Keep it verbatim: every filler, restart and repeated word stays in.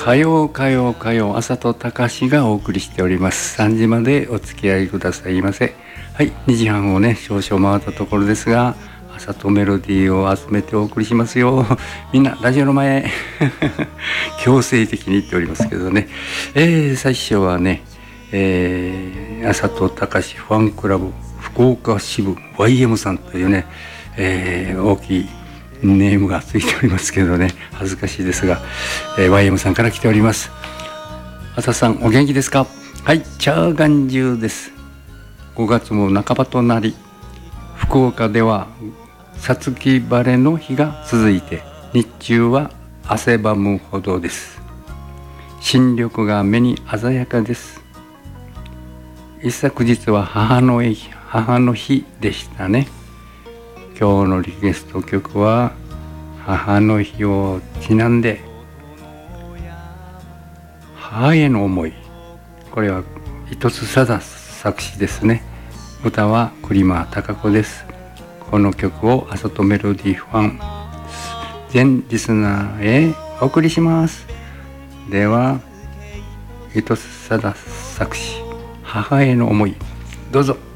火曜火曜火曜朝とたかしがお送りしております。さんじまでお付き合いくださいませ。はい、にじはんをね少々回ったところですが、朝とメロディーを集めてお送りしますよ。みんなラジオの前強制的に言っておりますけどね、えー、最初はね、えー、朝とたかしファンクラブ福岡支部 ワイエム さんというね、えー、大きいネームがついておりますけどね、恥ずかしいですが、えー、ワイエム さんから来ております。朝さんお元気ですか？はい、チャーガンジュです。ごがつも半ばとなり、福岡ではさつき晴れの日が続いて、日中は汗ばむほどです。新緑が目に鮮やかです。一昨日は母の日、母の日でしたね。今日のリクエスト曲は母の日をちなんで、母への思い、これは糸津貞作詞ですね。歌は栗間貴子です。この曲を朝とメロディーファン全リスナーへお送りします。では糸津貞作詞母への思い、どうぞ。